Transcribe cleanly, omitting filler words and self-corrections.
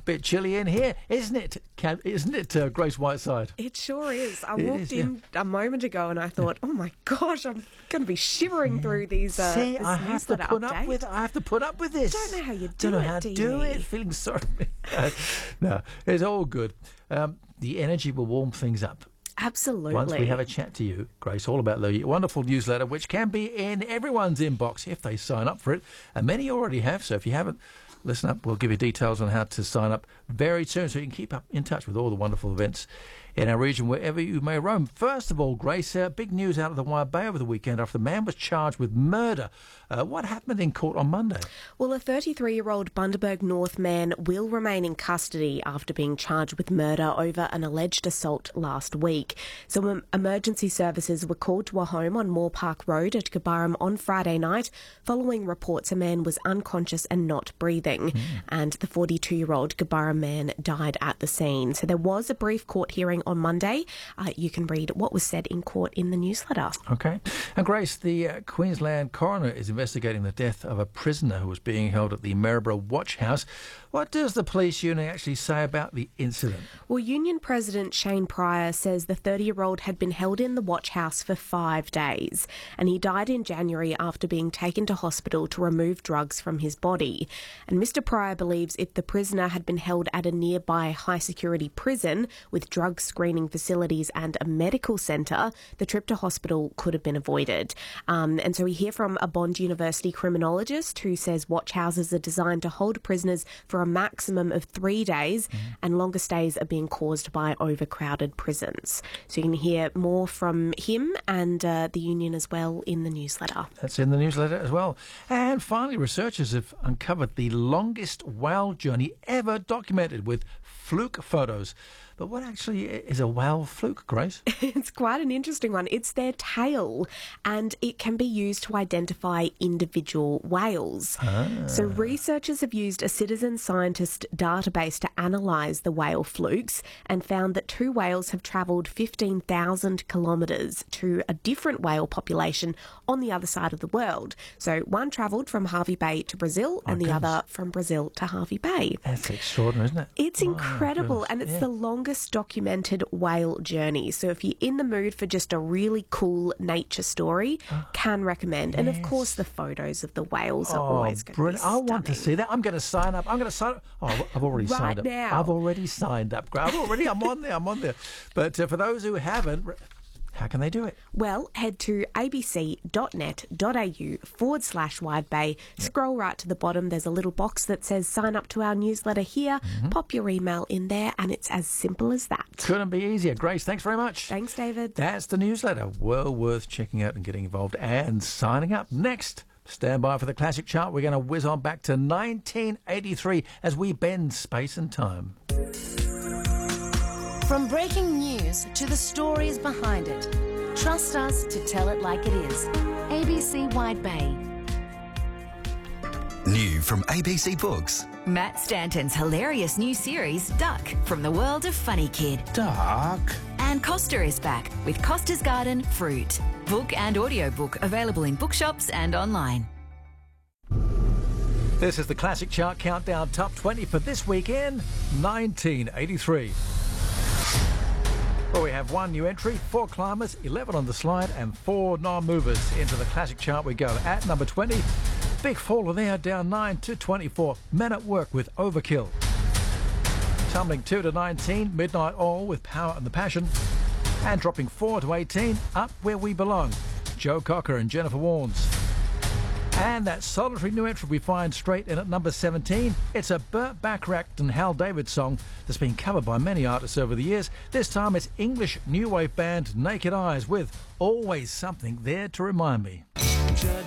Bit chilly in here, isn't it? Isn't it, Grace Whiteside? It sure is. I walked in a moment ago and I thought, oh my gosh, I'm going to be shivering through these. See, I have to put up with this. I don't know how you Don't know how to do it. Feeling sorry. No, it's all good. The energy will warm things up. Absolutely. Once we have a chat to you, Grace, all about the wonderful newsletter, which can be in everyone's inbox if they sign up for it. And many already have, so if you haven't, listen up. We'll give you details on how to sign up very soon so you can keep up in touch with all the wonderful events in our region, wherever you may roam. First of all, Grace, big news out of the Wide Bay over the weekend after the man was charged with murder. What happened in court on Monday? Well, a 33-year-old Bundaberg North man will remain in custody after being charged with murder over an alleged assault last week. So emergency services were called to a home on Moore Park Road at Gabarrum on Friday night following reports a man was unconscious and not breathing. And the 42-year-old Gabarrum man died at the scene. So there was a brief court hearing on Monday. You can read what was said in court in the newsletter. Okay. And Grace, the Queensland coroner is investigating the death of a prisoner who was being held at the Maryborough Watch House. What does the police unit actually say about the incident? Well, Union President Shane Pryor says the 30-year-old had been held in the watch house for 5 days, and he died in January after being taken to hospital to remove drugs from his body. And Mr Pryor believes if the prisoner had been held at a nearby high-security prison with drug screening facilities and a medical centre, the trip to hospital could have been avoided. And so we hear from a Bond University criminologist who says watch houses are designed to hold prisoners for a maximum of 3 days, and longer stays are being caused by overcrowded prisons. So you can hear more from him and the union as well in the newsletter. That's in the newsletter as well. And finally, researchers have uncovered the longest whale journey ever documented with fluke photos. But what actually is a whale fluke, Grace? It's quite an interesting one. It's their tail, and it can be used to identify individual whales. So researchers have used a citizen scientist database to analyse the whale flukes and found that 2 whales have travelled 15,000 kilometres to a different whale population on the other side of the world. So one travelled from Hervey Bay to Brazil and the other from Brazil to Hervey Bay. That's extraordinary, isn't it? It's incredible, and it's the longest documented whale journey. So if you're in the mood for just a really cool nature story, can recommend. And of course, the photos of the whales are always going to be stunning. I want to see that. I'm going to sign up. Oh, I've already signed up. Now. I've already signed up. I'm on there. But for those who haven't, how can they do it? Well, head to abc.net.au/Wide Bay. Scroll right to the bottom. There's a little box that says sign up to our newsletter here. Pop your email in there, and it's as simple as that. Couldn't be easier. Grace, thanks very much. Thanks, David. That's the newsletter. Well worth checking out and getting involved and signing up. Next, stand by for the classic chart. We're going to whiz on back to 1983 as we bend space and time. From breaking news to the stories behind it, trust us to tell it like it is. ABC Wide Bay. New from ABC Books. Matt Stanton's hilarious new series, Duck, from the world of Funny Kid. Duck. And Costa is back with Costa's Garden Fruit. Book and audiobook available in bookshops and online. This is the Classic Chart Countdown Top 20 for this weekend, 1983. Well, we have 1 new entry, 4 climbers, 11 on the slide, and 4 non-movers. Into the Classic Chart we go. At number 20, big faller there, down 9 to 24. Men at Work with Overkill. Tumbling 2 to 19, Midnight Oil with Power and the Passion. And dropping 4 to 18, Up Where We Belong, Joe Cocker and Jennifer Warnes. And that solitary new entry we find straight in at number 17. It's a Burt Bacharach and Hal David song that's been covered by many artists over the years. This time it's English new wave band Naked Eyes with Always Something There to Remind Me.